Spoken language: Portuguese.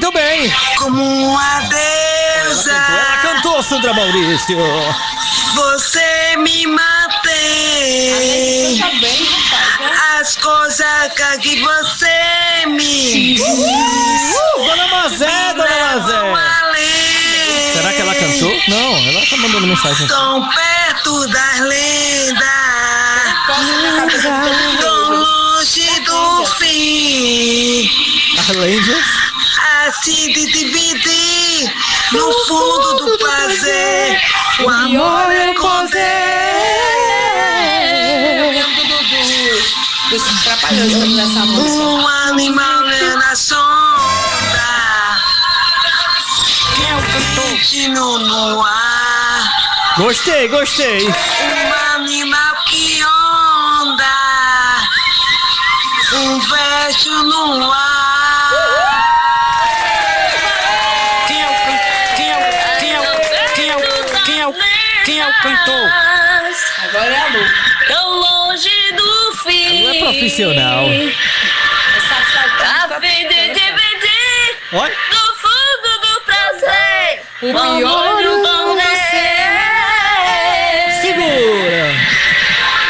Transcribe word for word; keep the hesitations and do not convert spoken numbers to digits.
muito bem. Como uma deusa. Ela cantou, ela cantou, Sandra Maurício. Você me mantém. Canta bem, rapaz. Né? As coisas que você me Uh, Dona Mazé, Dona levam Mazé. além. Será que ela cantou? Não, ela tá mandando mensagem. Tão perto das lendas. Coça minha cabeça do tempo Tão todo. longe do fim. Arlândias. Assim de dividir no fundo do prazer. O amor é poder. Eu lembro do, do, dos trapalhões cantando essa música. Um animal na sombra. Quem é o cantor? Sentindo no ar. Gostei, gostei. Um animal que onda. Um verso no ar. Quem é o cantor? Quem é o quem é o quem é o quem é o quem é o cantor? Agora é a Lu. Tão longe do fim. Ela não é profissional. Essa flauta. A fim de dividir Olha. no fundo do prazer. O pior é